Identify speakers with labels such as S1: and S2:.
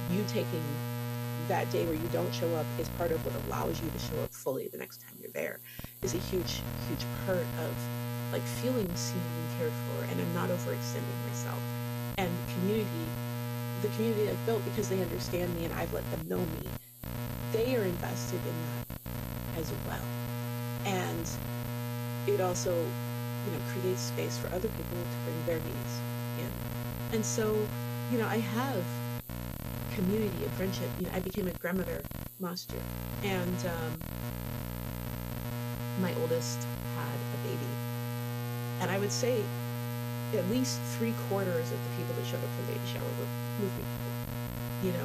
S1: you taking that day where you don't show up is part of what allows you to show up fully the next time you're there, is a huge, huge part of like feeling seen and cared for, and I'm not overextending myself. And the community I've built, because they understand me and I've let them know me, they are invested in that as well. And it also, creates space for other people to bring their needs in. And so, I have community and friendship. I became a grandmother last year, and my oldest had a baby. And I would say at least 3/4 of the people that showed up for the baby shower were movement people.